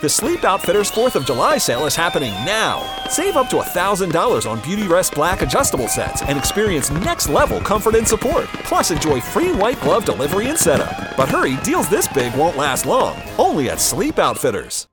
The Sleep Outfitters 4th of July sale is happening now. Save up to $1,000 on Beautyrest Black adjustable sets and experience next-level comfort and support. Plus, enjoy free white glove delivery and setup. But hurry, deals this big won't last long. Only at Sleep Outfitters.